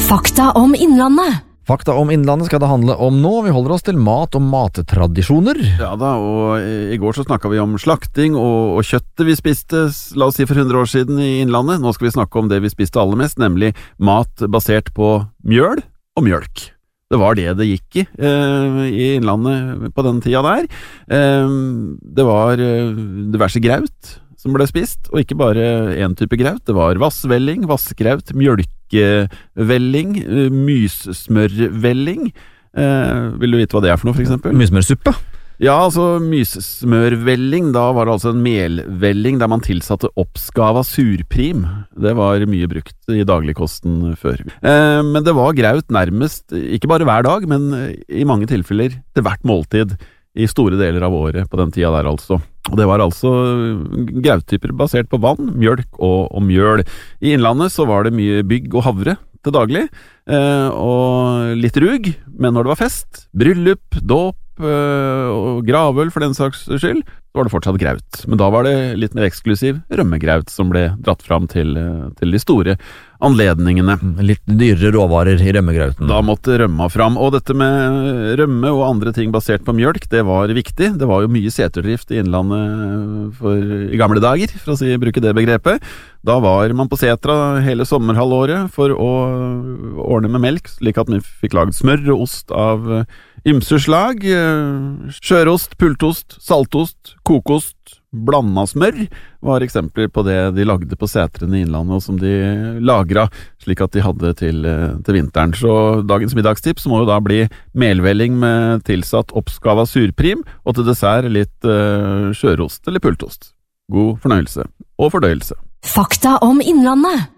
Fakta om Innlandet. Fakta om Innlandet skal det handle om nå. Vi holder oss til mat og mattradisjoner. Ja da, og i går så snakket vi om slakting og kjøttet vi spiste, la oss si for 100 år siden i Innlandet. Nå skal vi snakke om det vi spiste aller mest, nemlig mat basert på mjøl og mjølk. Det var det gikk i Innlandet på den tida der. Det var diverse graut som ble spist, og ikke bare en type graut. Det var vassvelling, vassgraut, mjølkevelling, myssmørvelling. Vil du vite hva det er for noe, for eksempel? Myssmørsuppe? Ja, altså myssmørvelling, da var det altså en melvelling der man tilsatte oppskava surprim. Det var mye brukt i dagligkosten før. Men det var graut nærmest, ikke bare hver dag, men i mange tilfeller til hvert måltid i store deler av året på den tida der altså. Og det var altså grauttyper basert på vann, mjølk og mjøl. I Innlandet så var det mye bygg og havre til daglig, og litt rug, men når det var fest, bryllup, dåp, og gravøl for den saks skyld, så var det fortsatt graut. Men da var det litt mer eksklusiv rømmegraut som ble dratt fram til de store anledningene. Litt dyrere råvarer i rømmegrauten. Da måtte rømma fram, og dette med rømme og andre ting basert på mjølk, det var viktig. Det var jo mye seterdrift i Innlandet i gamle dager, for å bruke det begrepet. Da var man på setra hele sommerhalvåret for å ordne med melk, slik at vi fikk laget smør og ost av ymse slag. Skjørost, pultost, saltost, kokost, blanda smør var eksempler på det de lagde på setrene i Innlandet, og som de lagret slik at de hadde til vinteren. Så dagens middagstips må jo da bli melvelling med tilsatt oppskava surprim, og til dessert litt skjørost eller pultost. God fornøyelse og fordøyelse. Fakta om Innlandet.